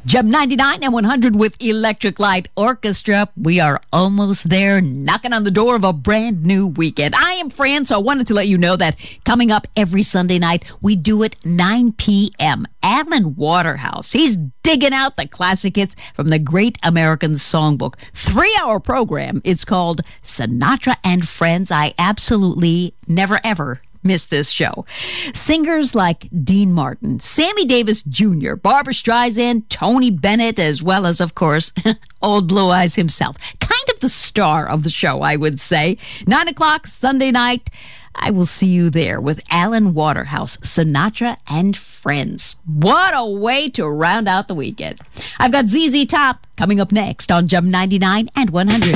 Gem 99 and 100 with Electric Light Orchestra. We are almost there, knocking on the door of a brand new weekend. I am Fran, so I wanted to let you know that coming up every Sunday night, we do it 9 p.m. Alan Waterhouse, he's digging out the classic hits from the Great American Songbook. 3-hour program. It's called Sinatra and Friends. I absolutely never, ever miss this show. Singers like Dean Martin, Sammy Davis Jr., Barbra Streisand, Tony Bennett, as well as, of course, Old Blue Eyes himself. Kind of the star of the show, I would say. 9 o'clock Sunday night. I will see you there with Alan Waterhouse, Sinatra and Friends. What a way to round out the weekend. I've got ZZ Top coming up next on Gem 99 and 100.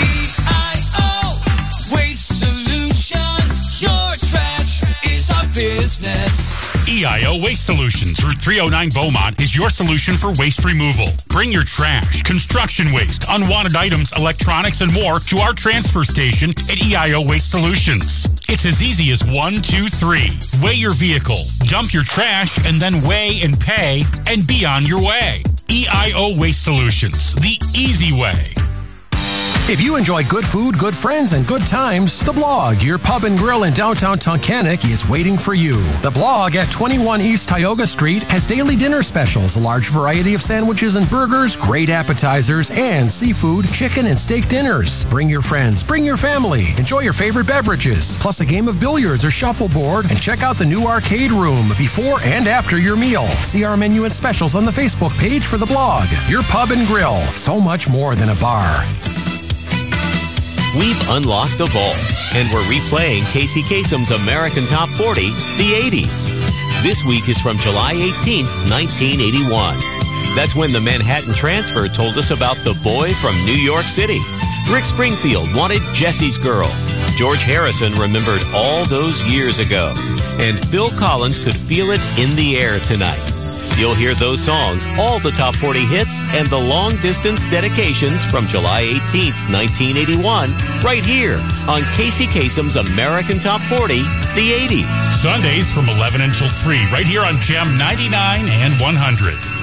EIO Waste Solutions, your trash is our business. EIO Waste Solutions, Route 309 Beaumont, is your solution for waste removal. Bring your trash, construction waste, unwanted items, electronics, and more to our transfer station at EIO Waste Solutions. It's as easy as 1, 2, 3. Weigh your vehicle, dump your trash, and then weigh and pay, and be on your way. EIO Waste Solutions, the easy way. If you enjoy good food, good friends, and good times, The Blog, your pub and grill in downtown Tunkhannock, is waiting for you. The Blog at 21 East Tioga Street has daily dinner specials, a large variety of sandwiches and burgers, great appetizers, and seafood, chicken, and steak dinners. Bring your friends, bring your family, enjoy your favorite beverages, plus a game of billiards or shuffleboard, and check out the new arcade room before and after your meal. See our menu and specials on the Facebook page for The Blog, your pub and grill. So much more than a bar. We've unlocked the vaults, and we're replaying Casey Kasem's American Top 40, the 80s. This week is from July 18th, 1981. That's when the Manhattan Transfer told us about the boy from New York City. Rick Springfield wanted Jesse's Girl. George Harrison remembered all those years ago. And Phil Collins could feel it in the air tonight. You'll hear those songs, all the top 40 hits, and the long-distance dedications from July 18th, 1981, right here on Casey Kasem's American Top 40, the 80s. Sundays from 11 until 3, right here on Gem 99 and 100.